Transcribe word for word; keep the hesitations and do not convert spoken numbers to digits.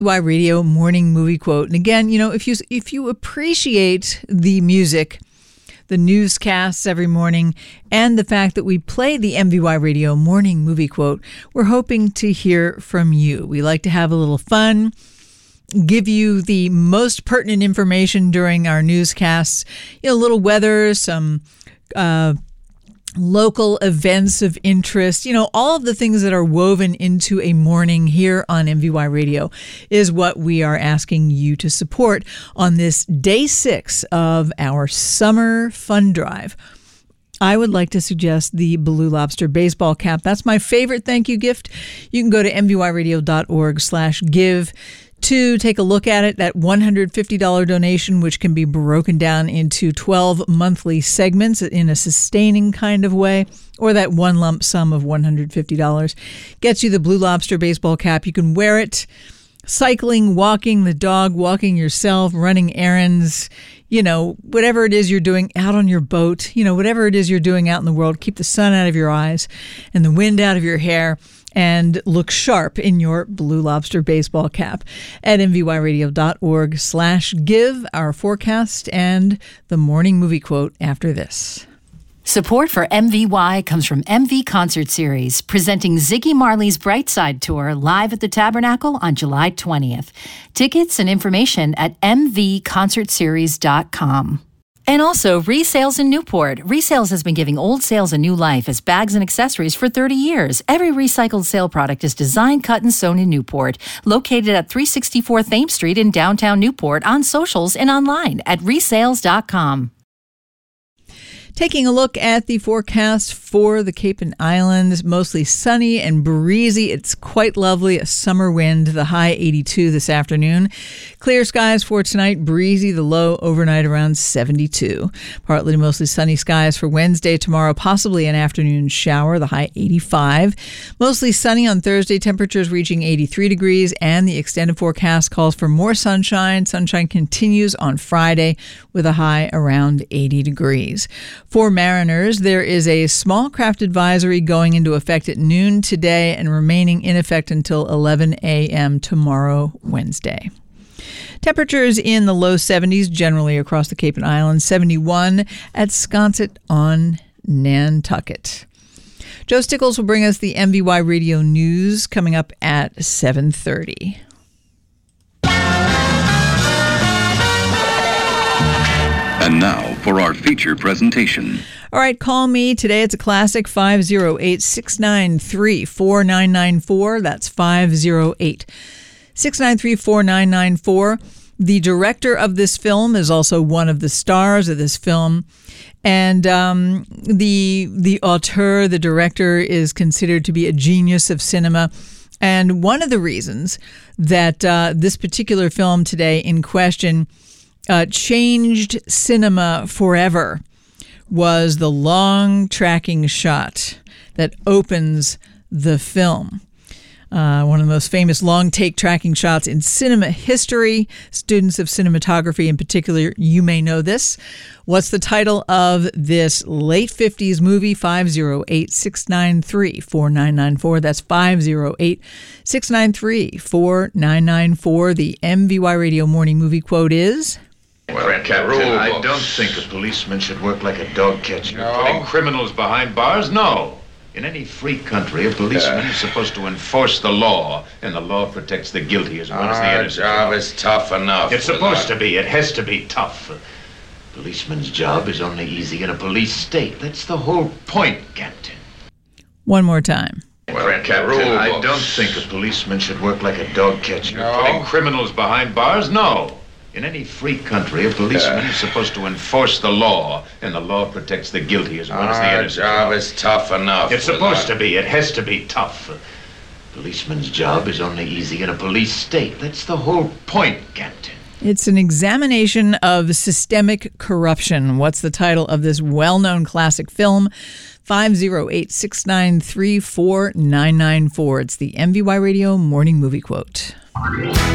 Y Radio Morning Movie Quote. And again, you know, if you if you appreciate the music, the newscasts every morning, and the fact that we play the M V Y Radio Morning Movie Quote, we're hoping to hear from you. We like to have a little fun, give you the most pertinent information during our newscasts, you know, a little weather, some uh, local events of interest, you know, all of the things that are woven into a morning here on M V Y Radio is what we are asking you to support on this day six of our summer fun drive. I would like to suggest the Blue Lobster baseball cap. That's my favorite thank you gift. You can go to mvyradio.org slash give to take a look at it. That one hundred fifty dollars donation, which can be broken down into twelve monthly segments in a sustaining kind of way, or that one lump sum of one hundred fifty dollars, gets you the Blue Lobster baseball cap. You can wear it cycling, walking the dog, walking yourself, running errands, you know, whatever it is you're doing out on your boat, you know, whatever it is you're doing out in the world. Keep the sun out of your eyes and the wind out of your hair, and look sharp in your Blue Lobster baseball cap at mvyradio.org slash give. Our forecast and the morning movie quote after this. Support for M V Y comes from M V Concert Series, presenting Ziggy Marley's Brightside Tour live at the Tabernacle on July twentieth. Tickets and information at m v concert series dot com. And also, Resales in Newport. Resales has been giving old sales a new life as bags and accessories for thirty years. Every recycled sale product is designed, cut, and sewn in Newport. Located at three sixty-four Thames Street in downtown Newport, on socials and online at resales dot com. Taking a look at the forecast for the Cape and Islands, mostly sunny and breezy. It's quite lovely. A summer wind, the high eighty-two this afternoon. Clear skies for tonight, breezy, the low overnight around seventy-two. Partly to mostly sunny skies for Wednesday, tomorrow, possibly an afternoon shower, the high eighty-five. Mostly sunny on Thursday, temperatures reaching eighty-three degrees, and the extended forecast calls for more sunshine. Sunshine continues on Friday with a high around eighty degrees. For mariners, there is a small craft advisory going into effect at noon today and remaining in effect until eleven a.m. tomorrow, Wednesday. Temperatures in the low seventies generally across the Cape and Islands, seventy-one at Sconset on Nantucket. Joe Stickles will bring us the M V Y Radio News coming up at seven thirty. And now for our feature presentation. All right, call me. Today it's a classic, five oh eight, six nine three, four nine nine four. That's five oh eight, six nine three, four nine nine four. The director of this film is also one of the stars of this film. And um, the the auteur, the director, is considered to be a genius of cinema. And one of the reasons that uh, this particular film today in question Uh, changed cinema forever was the long tracking shot that opens the film. Uh, one of the most famous long take tracking shots in cinema history. Students of cinematography in particular, you may know this. What's the title of this late fifties movie? five oh eight, six nine three, four nine nine four. That's five oh eight, six nine three, four nine nine four. The M V Y Radio Morning Movie Quote is... Well, Captain, I don't think a policeman should work like a dog catcher. No. Putting criminals behind bars? No. In any free country, a policeman is supposed to enforce the law, and the law protects the guilty as well as the Our innocent. job is tough enough. It's supposed to be. It has to be tough. A policeman's job is only easy in a police state. That's the whole point, Captain. One more time. Well, Captain, I don't think a policeman should work like a dog catcher. No. Putting criminals behind bars? No. In any free country, a policeman is supposed to enforce the law, and the law protects the guilty as well as the Our innocent. job is tough enough. It's supposed to be. It has to be tough. A policeman's job is only easy in a police state. That's the whole point, Captain. It's an examination of systemic corruption. What's the title of this well-known classic film? five oh eight, six nine three, four nine nine four. It's the M V Y Radio Morning Movie Quote.